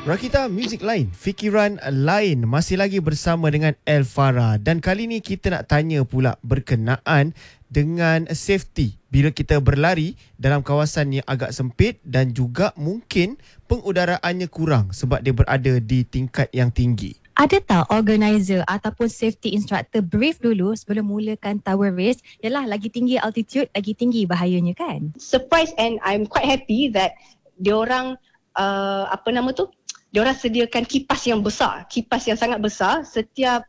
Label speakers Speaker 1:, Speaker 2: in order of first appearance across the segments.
Speaker 1: Rakita, muzik lain, fikiran lain, masih lagi bersama dengan Elfara. Dan kali ni kita nak tanya pula berkenaan dengan safety bila kita berlari dalam kawasan yang agak sempit dan juga mungkin pengudaraannya kurang sebab dia berada di tingkat yang tinggi.
Speaker 2: Ada tak organizer ataupun safety instructor brief dulu sebelum mulakan tower race? Yalah, lagi tinggi altitude, lagi tinggi bahayanya kan?
Speaker 3: Surprised and I'm quite happy that diorang diorang sediakan kipas yang besar, kipas yang sangat besar setiap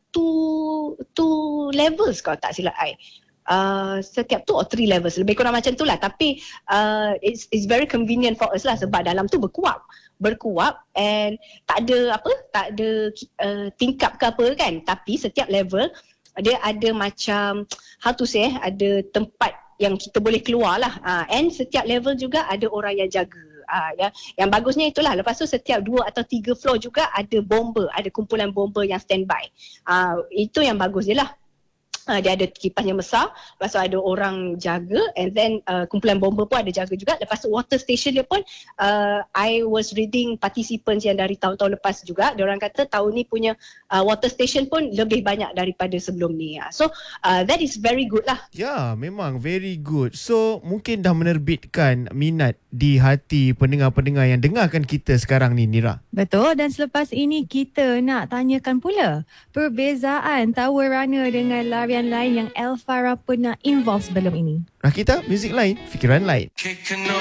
Speaker 3: two levels kalau tak silap I. Setiap 2 or 3 levels, lebih kurang macam tu lah. Tapi it's very convenient for us lah sebab dalam tu berkuap and tak ada tingkap ke apa kan. Tapi setiap level dia ada macam ada tempat yang kita boleh keluar lah. And setiap level juga ada orang yang jaga. Yang bagusnya itulah, lepas tu setiap 2 atau 3 floor juga ada bomber, ada kumpulan bomber yang standby. Itu yang bagus je lah. Dia ada kipas yang besar, lepas tu ada orang jaga, and then kumpulan bomber pun ada jaga juga. Lepas tu water station dia pun, I was reading participants yang dari tahun-tahun lepas juga, diorang kata tahun ni punya water station pun lebih banyak daripada sebelum ni. So that is very good lah.
Speaker 1: Ya, memang very good. So mungkin dah menerbitkan minat di hati pendengar-pendengar yang dengarkan kita sekarang ni, Nira.
Speaker 2: Betul, dan selepas ini kita nak tanyakan pula perbezaan tower runner dengan larian lain yang Elfara pernah involve sebelum ini.
Speaker 1: Rakita, muzik lain, fikiran lain.